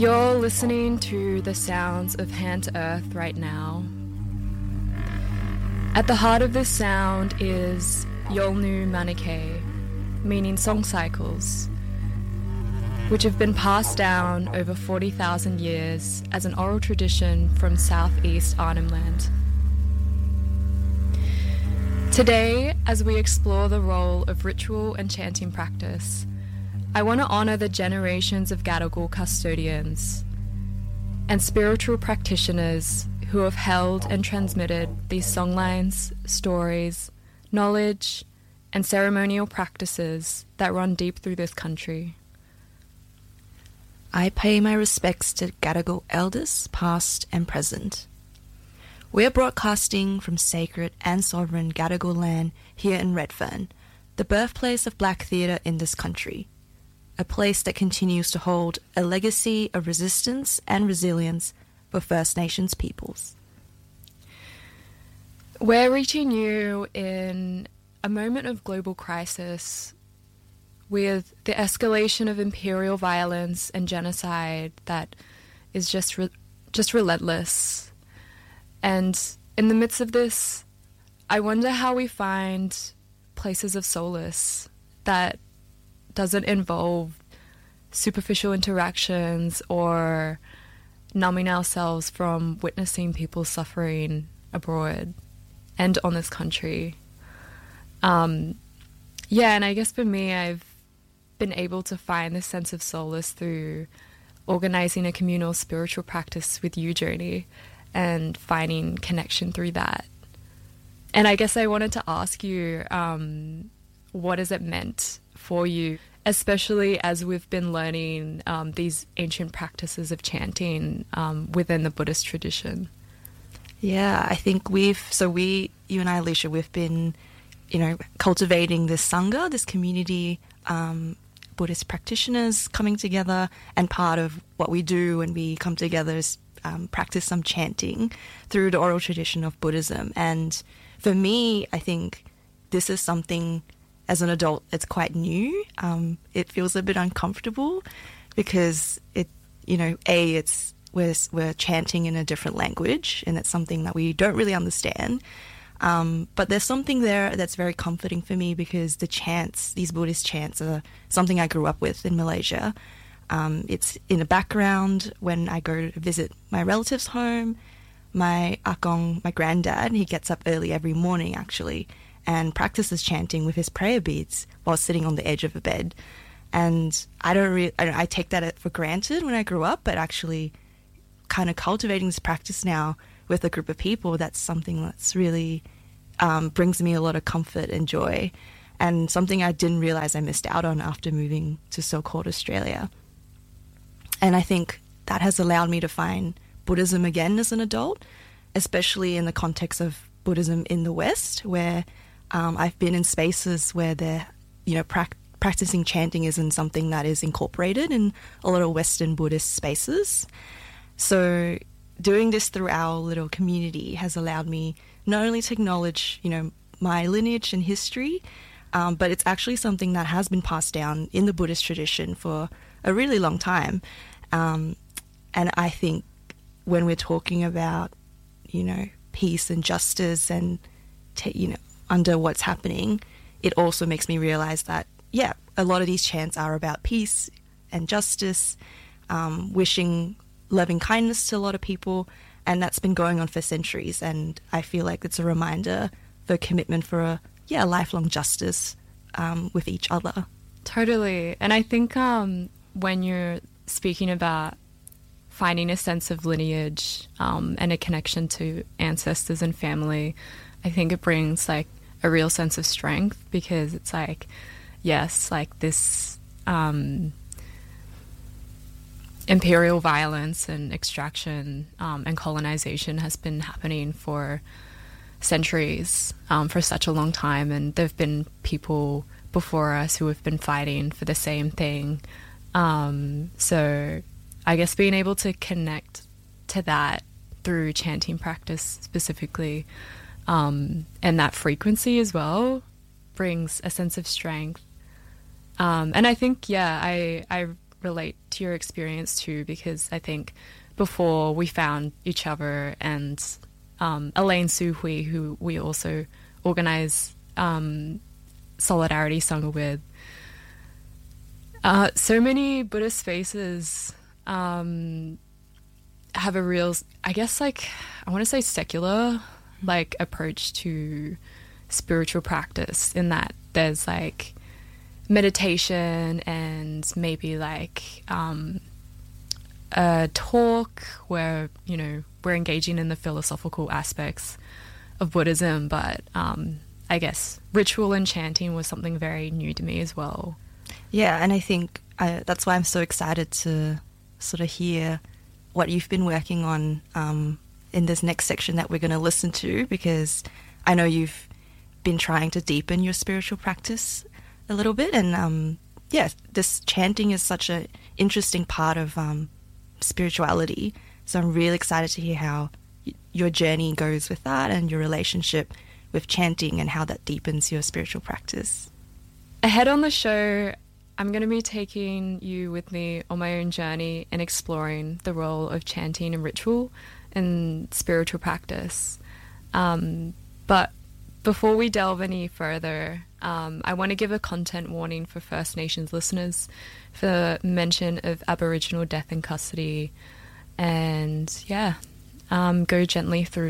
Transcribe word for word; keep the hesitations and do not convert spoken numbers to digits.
You're listening to the sounds of Hand to Earth right now. At the heart of this sound is Yolnu Manike, meaning song cycles, which have been passed down over forty thousand years as an oral tradition from southeast Arnhem Land. Today, as we explore the role of ritual and chanting practice, I want to honour the generations of Gadigal custodians and spiritual practitioners who have held and transmitted these songlines, stories, knowledge, and ceremonial practices that run deep through this country. I pay my respects to Gadigal elders, past and present. We are broadcasting from sacred and sovereign Gadigal land here in Redfern, the birthplace of black theatre in this country, a place that continues to hold a legacy of resistance and resilience for First Nations peoples. We're reaching you in a moment of global crisis with the escalation of imperial violence and genocide that is just re- just relentless. And in the midst of this, I wonder how we find places of solace that doesn't involve superficial interactions or numbing ourselves from witnessing people suffering abroad and on this country. Um, yeah, and I guess for me, I've been able to find this sense of solace through organising a communal spiritual practice with You Journey and finding connection through that. And I guess I wanted to ask you, um, what has it meant for you, especially as we've been learning um, these ancient practices of chanting um, within the Buddhist tradition? Yeah, I think we've, so we, you and I, Alicia, we've been, you know, cultivating this Sangha, this community, um, Buddhist practitioners coming together, and part of what we do when we come together is um, practice some chanting through the oral tradition of Buddhism. And for me, I think this is something, as an adult, it's quite new. Um, it feels a bit uncomfortable because it, you know, A, it's we're, we're chanting in a different language, and it's something that we don't really understand. Um, but there's something there that's very comforting for me because the chants, these Buddhist chants, are something I grew up with in Malaysia. Um, it's in the background when I go to visit my relatives' home. My akong, my granddad, he gets up early every morning, actually, and practices chanting with his prayer beads while sitting on the edge of a bed. And I don't really, I, I take that for granted when I grew up, but actually kind of cultivating this practice now with a group of people, that's something that's really um, brings me a lot of comfort and joy, and something I didn't realise I missed out on after moving to so-called Australia. And I think that has allowed me to find Buddhism again as an adult, especially in the context of Buddhism in the West, where um, I've been in spaces where they're, you know, pra- practicing chanting isn't something that is incorporated in a lot of Western Buddhist spaces. So doing this through our little community has allowed me not only to acknowledge, you know, my lineage and history, um, but it's actually something that has been passed down in the Buddhist tradition for a really long time. Um, and I think when we're talking about, you know, peace and justice and, t- you know, under what's happening, it also makes me realise that, yeah, a lot of these chants are about peace and justice, um, wishing loving kindness to a lot of people, and that's been going on for centuries. And I feel like it's a reminder for commitment for a, yeah, lifelong justice um, with each other. Totally. And I think um, when you're speaking about finding a sense of lineage um, and a connection to ancestors and family, I think it brings like a real sense of strength, because it's like, yes, like this um, imperial violence and extraction um, and colonization has been happening for centuries, um, for such a long time, and there have been people before us who have been fighting for the same thing. Um, so I guess being able to connect to that through chanting practice specifically, um, and that frequency as well, brings a sense of strength. Um, and I think, yeah, I, I relate to your experience too, because I think before we found each other and um, Elaine Su Hui, who we also organize um, Solidarity Sangha with, uh, so many Buddhist spaces um, have a real, I guess, like, I want to say secular, like, approach to spiritual practice, in that there's, like, meditation and maybe, like, um, a talk where, you know, we're engaging in the philosophical aspects of Buddhism, but um, I guess ritual and chanting was something very new to me as well. Yeah, and I think I, that's why I'm so excited to sort of hear what you've been working on um, in this next section that we're going to listen to, because I know you've been trying to deepen your spiritual practice a little bit, and um, yeah, this chanting is such an interesting part of um, spirituality. So I'm really excited to hear how y- your journey goes with that and your relationship with chanting and how that deepens your spiritual practice. Ahead on the show, I'm going to be taking you with me on my own journey and exploring the role of chanting and ritual in spiritual practice. Um, but before we delve any further, um, I want to give a content warning for First Nations listeners for mention of Aboriginal death in custody. And yeah, um, go gently through